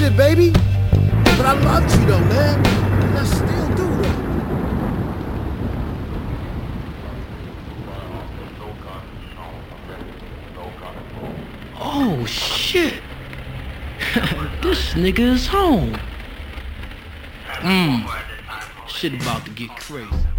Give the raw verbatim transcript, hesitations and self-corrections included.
shit, baby. But I loved you though, man. And I still do though. Oh shit. This nigga is home. Mmm. Shit about to get crazy.